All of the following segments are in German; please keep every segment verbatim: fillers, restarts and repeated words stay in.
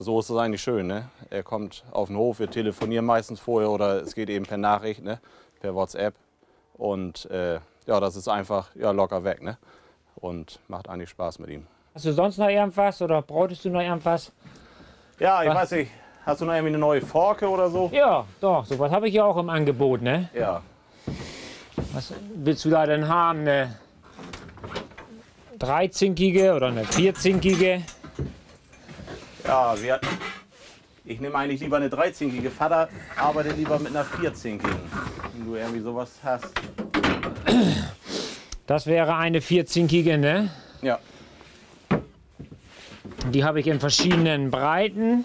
So ist es eigentlich schön, ne? Er kommt auf den Hof, wir telefonieren meistens vorher oder es geht eben per Nachricht, ne? Per WhatsApp. Und äh, ja, das ist einfach ja, locker weg, ne? Und macht eigentlich Spaß mit ihm. Hast du sonst noch irgendwas oder brauchtest du noch irgendwas? Ja, ich Was? weiß nicht, hast du noch irgendwie eine neue Forke oder so? Ja, doch, sowas habe ich ja auch im Angebot, ne? Ja. Was willst du da denn haben? Eine dreizinkige oder eine vierzinkige? Ja, wir, ich nehme eigentlich lieber eine dreizinkige. Vater arbeitet lieber mit einer vierzinkigen. Wenn du irgendwie sowas hast. Das wäre eine vierzinkige, ne? Ja. Die habe ich in verschiedenen Breiten.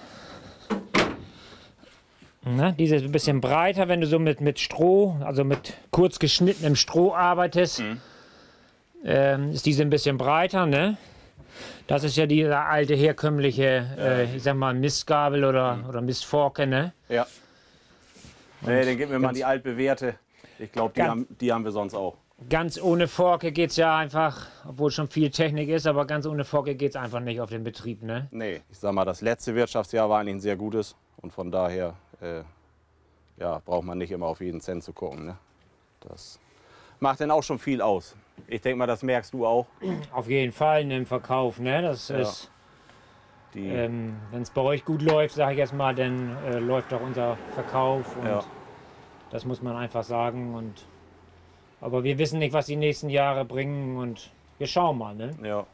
Ne? Diese ist ein bisschen breiter, wenn du so mit, mit Stroh, also mit kurz geschnittenem Stroh arbeitest. Mhm. Ähm, ist diese ein bisschen breiter, ne? Das ist ja diese alte herkömmliche, äh, ich sag mal, Mistgabel oder, mhm. oder Mistforke, ne? Ja. Nee, dann gib mir mal die altbewährte. Ich glaube, die haben, die haben wir sonst auch. Ganz ohne Forke geht es ja einfach, obwohl schon viel Technik ist, aber ganz ohne Forke geht es einfach nicht auf den Betrieb, ne? Nee, ich sag mal, das letzte Wirtschaftsjahr war eigentlich ein sehr gutes und von daher äh, ja, braucht man nicht immer auf jeden Cent zu gucken, ne? Das macht dann auch schon viel aus. Ich denke mal, das merkst du auch. Auf jeden Fall im Verkauf, ne? Das ja. ist, ähm, wenn es bei euch gut läuft, sage ich jetzt mal, dann äh, läuft auch unser Verkauf und ja. das muss man einfach sagen. Und aber wir wissen nicht, was die nächsten Jahre bringen und wir schauen mal, ne? Ja.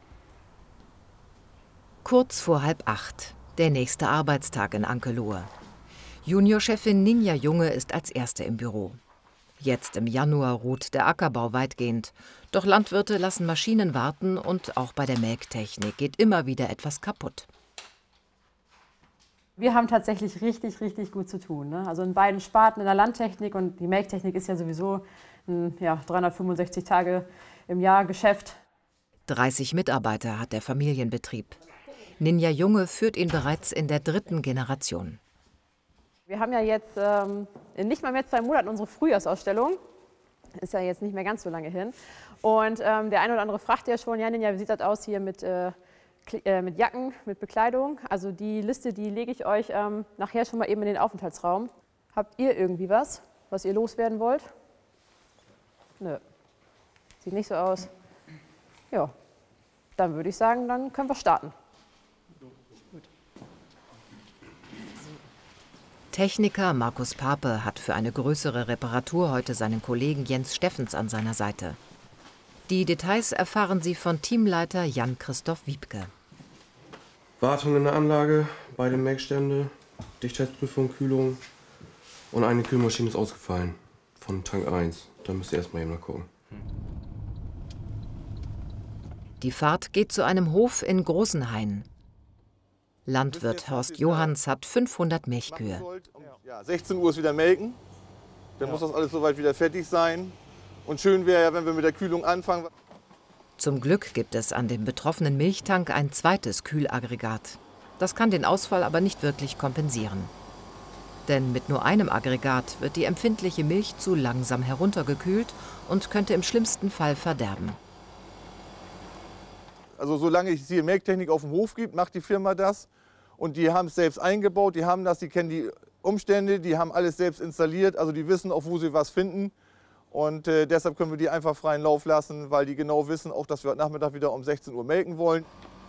Kurz vor halb acht, der nächste Arbeitstag in Ankelohe. Juniorchefin Ninja Junge ist als Erste im Büro. Jetzt im Januar ruht der Ackerbau weitgehend. Doch Landwirte lassen Maschinen warten und auch bei der Melktechnik geht immer wieder etwas kaputt. Wir haben tatsächlich richtig, richtig gut zu tun, ne? Also in beiden Sparten, in der Landtechnik und die Melktechnik ist ja sowieso ein ja, dreihundertfünfundsechzig Tage im Jahr Geschäft. dreißig Mitarbeiter hat der Familienbetrieb. Ninja Junge führt ihn bereits in der dritten Generation. Wir haben ja jetzt ähm, in nicht mal mehr zwei Monaten unsere Frühjahrsausstellung. Ist ja jetzt nicht mehr ganz so lange hin. Und ähm, der eine oder andere fragt ja schon, ja Ninja, wie sieht das aus hier mit, äh, äh, mit Jacken, mit Bekleidung? Also die Liste, die lege ich euch ähm, nachher schon mal eben in den Aufenthaltsraum. Habt ihr irgendwie was, was ihr loswerden wollt? Nö. Sieht nicht so aus. Ja, dann würde ich sagen, dann können wir starten. Techniker Markus Pape hat für eine größere Reparatur heute seinen Kollegen Jens Steffens an seiner Seite. Die Details erfahren Sie von Teamleiter Jan-Christoph Wiebke. Wartung in der Anlage, beide Melkstände, Dichtheitsprüfung, Kühlung und eine Kühlmaschine ist ausgefallen von Tank eins. Da müsst ihr erstmal eben gucken. Die Fahrt geht zu einem Hof in Großenhain. Landwirt Horst Johanns hat fünfhundert Milchkühe. Ja, sechzehn Uhr ist wieder melken. Dann muss das alles soweit wieder fertig sein. Und schön wäre ja, wenn wir mit der Kühlung anfangen. Zum Glück gibt es an dem betroffenen Milchtank ein zweites Kühlaggregat. Das kann den Ausfall aber nicht wirklich kompensieren. Denn mit nur einem Aggregat wird die empfindliche Milch zu langsam heruntergekühlt und könnte im schlimmsten Fall verderben. Also solange es hier Melktechnik auf dem Hof gibt, macht die Firma das. Und die haben es selbst eingebaut, die haben das, die kennen die Umstände, die haben alles selbst installiert. Also die wissen auch, wo sie was finden. Und äh, deshalb können wir die einfach freien Lauf lassen, weil die genau wissen, auch dass wir heute Nachmittag wieder um sechzehn Uhr melken wollen.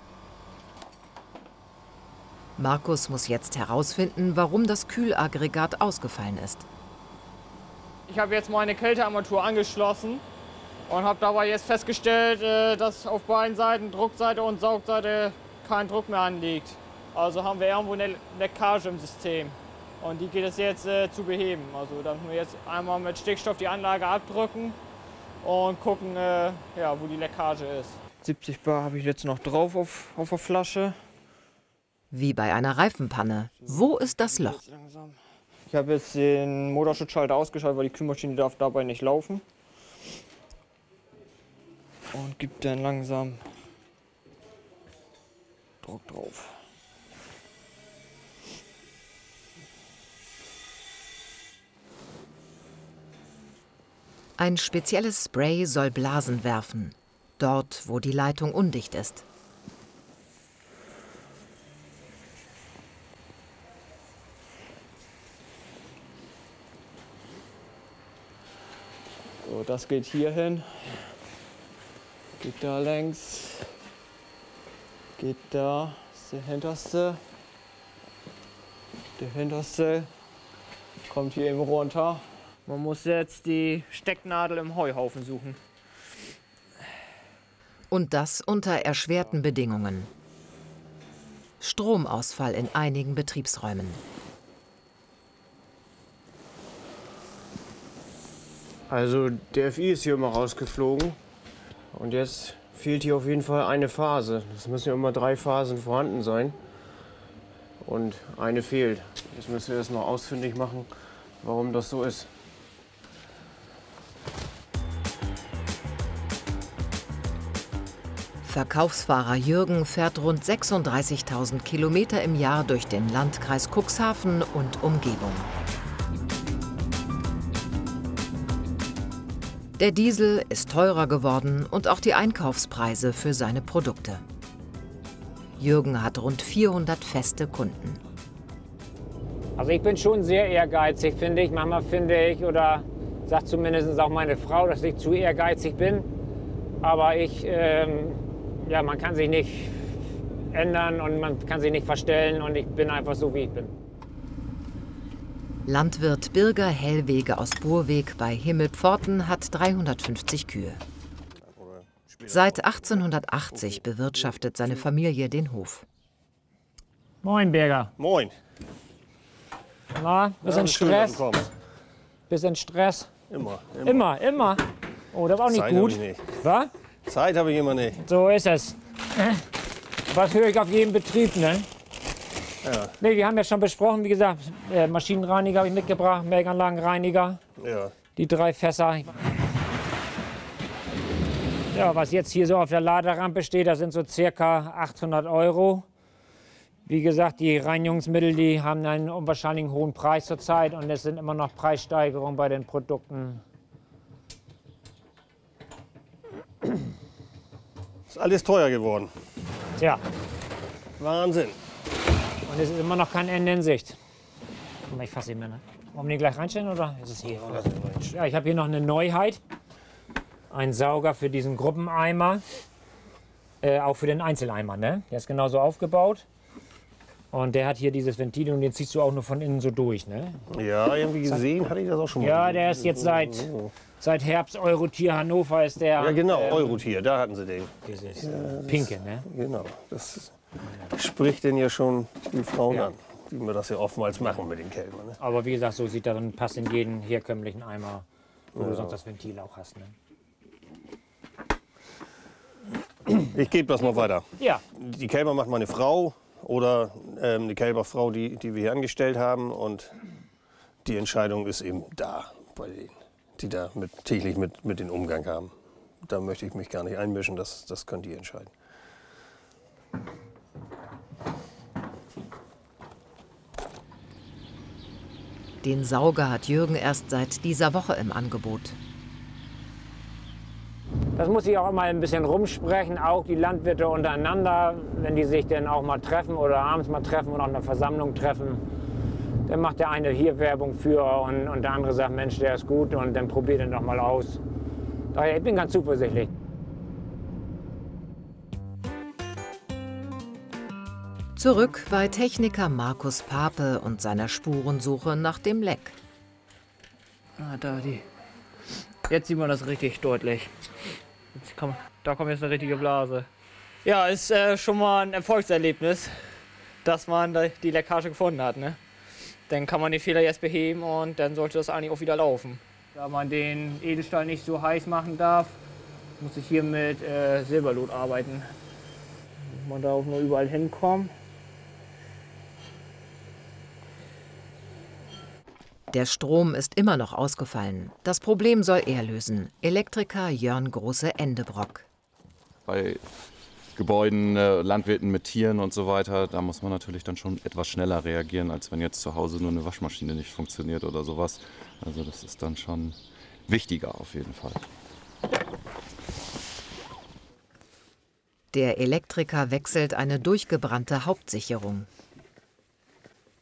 Markus muss jetzt herausfinden, warum das Kühlaggregat ausgefallen ist. Ich habe jetzt meine Kältearmatur angeschlossen und habe dabei jetzt festgestellt, dass auf beiden Seiten, Druckseite und Saugseite, kein Druck mehr anliegt. Also haben wir irgendwo eine Leckage im System und die geht es jetzt äh, zu beheben. Also da müssen wir jetzt einmal mit Stickstoff die Anlage abdrücken und gucken, äh, ja, wo die Leckage ist. siebzig Bar habe ich jetzt noch drauf auf, auf der Flasche. Wie bei einer Reifenpanne. Wo ist das Loch? Ich habe jetzt den Motorschutzschalter ausgeschaltet, weil die Kühlmaschine darf dabei nicht laufen. Und gibt dann langsam Druck drauf. Ein spezielles Spray soll Blasen werfen, dort, wo die Leitung undicht ist. So, das geht hier hin. Geht da längs. Geht da. Das ist der hinterste. Der hinterste kommt hier eben runter. Man muss jetzt die Stecknadel im Heuhaufen suchen. Und das unter erschwerten Bedingungen. Stromausfall in einigen Betriebsräumen. Also der F I ist hier immer rausgeflogen und jetzt fehlt hier auf jeden Fall eine Phase. Es müssen ja immer drei Phasen vorhanden sein und eine fehlt. Jetzt müssen wir das noch ausfindig machen, warum das so ist. Verkaufsfahrer Jürgen fährt rund sechsunddreißigtausend Kilometer im Jahr durch den Landkreis Cuxhaven und Umgebung. Der Diesel ist teurer geworden und auch die Einkaufspreise für seine Produkte. Jürgen hat rund vierhundert feste Kunden. Also ich bin schon sehr ehrgeizig, finde ich. Manchmal finde ich, oder sagt zumindest auch meine Frau, dass ich zu ehrgeizig bin. Aber ich, ähm, ja, man kann sich nicht ändern und man kann sich nicht verstellen und ich bin einfach so, wie ich bin. Landwirt Birger Hellwege aus Burweg bei Himmelpforten hat dreihundertfünfzig Kühe. Seit achtzehnhundertachtzig bewirtschaftet seine Familie den Hof. Moin, Birger. Moin. Na, bisschen Stress? Bisschen Stress? Immer, immer. Immer, immer. Oh, das war auch nicht Zeit gut. hab ich nicht. Was? Zeit habe ich immer nicht. So ist es. Was höre ich auf jedem Betrieb, ne? Ja. Nee, wir haben ja schon besprochen, wie gesagt, äh, Maschinenreiniger habe ich mitgebracht, Melkanlagenreiniger, Ja. die drei Fässer. Ja, was jetzt hier so auf der Laderampe steht, das sind so circa achthundert Euro. Wie gesagt, die Reinigungsmittel, die haben einen unwahrscheinlich hohen Preis zurzeit und es sind immer noch Preissteigerungen bei den Produkten. Ist alles teuer geworden. Tja, Wahnsinn. und es ist immer noch kein Ende in Sicht. Guck mal, ich fasse ihn mal, ne? Wollen wir den gleich reinstellen oder ist es hier? Oder? Ja, ich habe hier noch eine Neuheit. Ein Sauger für diesen Gruppeneimer. Äh, auch für den Einzeleimer, ne? Der ist genauso aufgebaut. Und der hat hier dieses Ventil und den ziehst du auch nur von innen so durch, ne? Ja, irgendwie gesehen hatte ich das auch schon mal. Ja, der ist jetzt seit, seit Herbst Eurotier Hannover ist der. Ja, genau, ähm, Eurotier, da hatten sie den. Dieses äh, Pinke, ne? Genau, das spricht denn ja schon die Frauen Ja. an, die mir das ja oftmals machen mit den Kälbern. Ne? Aber wie gesagt, so sieht er dann, passt in jeden herkömmlichen Eimer, wo du sonst das Ventil auch hast, ne? Ich gebe das mal weiter. Ja, Die Kälber macht meine Frau oder ähm, eine Kälberfrau, die, die wir hier angestellt haben. Und die Entscheidung ist eben da bei denen, die da mit, täglich mit, mit den Umgang haben. Da möchte ich mich gar nicht einmischen, das, das können die entscheiden. Den Sauger hat Jürgen erst seit dieser Woche im Angebot. das muss ich auch immer ein bisschen rumsprechen, auch die Landwirte untereinander, wenn die sich dann auch mal treffen oder abends mal treffen oder auch eine Versammlung treffen. Dann macht der eine hier Werbung für und, und der andere sagt, Mensch, der ist gut und dann probiert ihn doch mal aus. Daher, ich bin ganz zuversichtlich. Zurück bei Techniker Markus Pape und seiner Spurensuche nach dem Leck. Ah, da, die. Jetzt sieht man das richtig deutlich. Jetzt komm, da kommt jetzt eine richtige Blase. Ja, ist äh, schon mal ein Erfolgserlebnis, dass man da die Leckage gefunden hat. Ne? Dann kann man den Fehler jetzt beheben und dann sollte das eigentlich auch wieder laufen. Da man den Edelstahl nicht so heiß machen darf, muss ich hier mit äh, Silberlot arbeiten. Muss man da auch nur überall hinkommen. Der Strom ist immer noch ausgefallen. Das Problem soll er lösen. Elektriker Jörn Große-Endebrock. Bei Gebäuden, äh, Landwirten mit Tieren und so weiter, da muss man natürlich dann schon etwas schneller reagieren, als wenn jetzt zu Hause nur eine Waschmaschine nicht funktioniert oder sowas. Also das ist dann schon wichtiger auf jeden Fall. Der Elektriker wechselt eine durchgebrannte Hauptsicherung.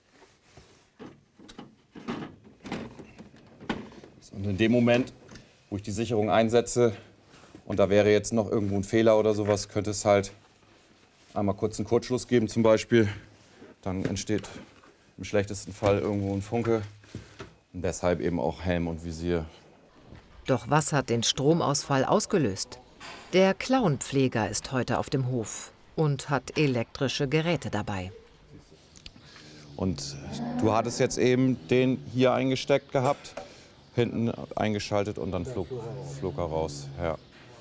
Und in dem Moment wo ich die Sicherung einsetze und da wäre jetzt noch irgendwo ein Fehler oder sowas, könnte es halt einmal kurz einen Kurzschluss geben zum Beispiel. Dann entsteht im schlechtesten Fall irgendwo ein Funke. Und deshalb eben auch Helm und Visier. Doch was hat den Stromausfall ausgelöst? Der Klauenpfleger ist heute auf dem Hof und hat elektrische Geräte dabei. Und du hattest jetzt eben den hier eingesteckt gehabt, hinten eingeschaltet und dann flog, flog er raus. Ja.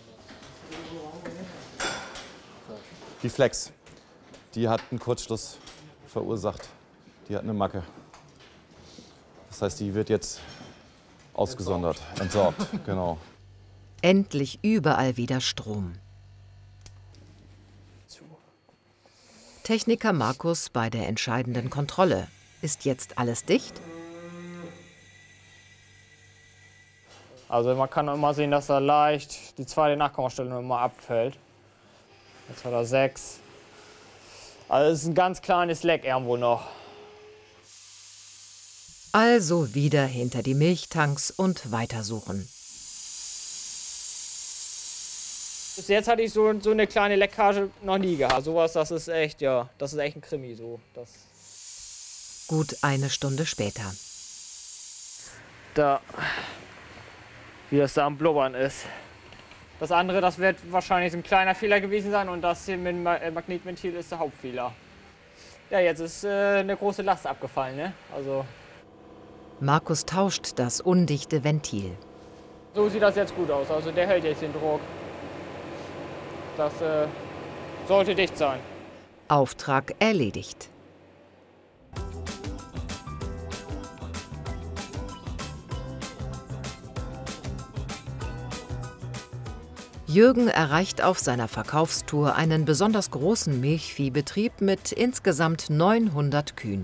Die Flex, die hat einen Kurzschluss verursacht. Die hat eine Macke. Das heißt, die wird jetzt ausgesondert, entsorgt. Genau. Endlich überall wieder Strom. Techniker Markus bei der entscheidenden Kontrolle. Ist jetzt alles dicht? Also man kann immer sehen, dass da leicht die zweite Nachkommastelle immer abfällt. Jetzt hat er sechs. Also es ist ein ganz kleines Leck irgendwo noch. Also wieder hinter die Milchtanks und weitersuchen. Bis jetzt hatte ich so, so eine kleine Leckage noch nie gehabt. Sowas, das ist echt, ja, das ist echt ein Krimi. So. Das Gut eine Stunde später. Da, wie das da am Blubbern ist. Das andere, das wird wahrscheinlich ein kleiner Fehler gewesen sein und das hier mit dem Magnetventil ist der Hauptfehler. Ja, jetzt ist äh, eine große Last abgefallen, ne? Also Markus tauscht das undichte Ventil. so sieht das jetzt gut aus. Also der hält jetzt den Druck. Das äh, sollte dicht sein. Auftrag erledigt. Jürgen erreicht auf seiner Verkaufstour einen besonders großen Milchviehbetrieb mit insgesamt neunhundert Kühen.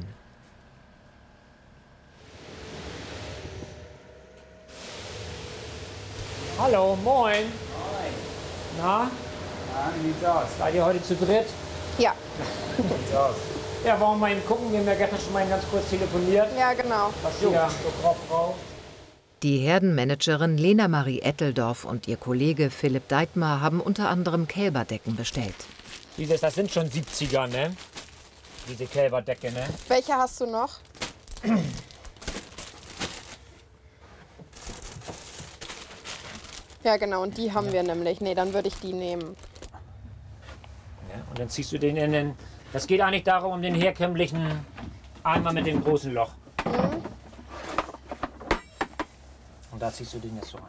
Hallo, moin. Moin. Na? Ja, wie sieht's aus? Seid ihr heute zu dritt? Ja. Wie sieht's aus? Ja, wollen wir mal eben gucken? Wir haben ja gestern schon mal ganz kurz telefoniert. Ja, genau. Was hier so grob braucht. Die Herdenmanagerin Lena Marie Etteldorf und ihr Kollege Philipp Deitmar haben unter anderem Kälberdecken bestellt. Dieses, das sind schon siebziger, ne? Diese Kälberdecke, ne? Welche hast du noch? Ja, genau, und die haben wir nämlich. Nee, dann würde ich die nehmen. Ja, und dann ziehst du den in den... Das geht eigentlich darum, um den herkömmlichen Eimer mit dem großen Loch. Mhm. Und da ziehst du den jetzt so rein.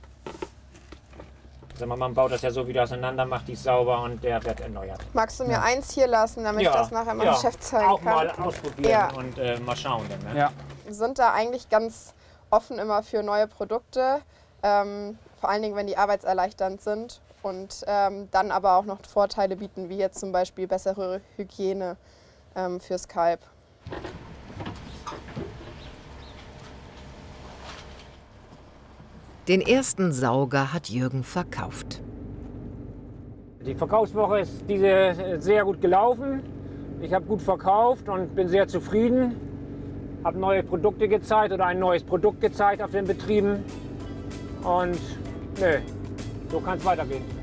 Sag mal, man baut das ja so wieder auseinander, macht die sauber und der wird erneuert. Magst du mir Ja. eins hier lassen, damit Ja, ich das nachher meinem ja. Chef zeigen Auch kann? mal ausprobieren Ja. und äh, mal schauen dann, ne? Ja. Wir sind da eigentlich ganz offen immer für neue Produkte, ähm, vor allen Dingen, wenn die arbeitserleichternd sind und ähm, dann aber auch noch Vorteile bieten, wie jetzt zum Beispiel bessere Hygiene ähm, fürs Kalb. Den ersten Sauger hat Jürgen verkauft. Die Verkaufswoche ist diese sehr gut gelaufen. Ich habe gut verkauft und bin sehr zufrieden. Habe neue Produkte gezeigt oder ein neues Produkt gezeigt auf den Betrieben. Und nö, so kann es weitergehen.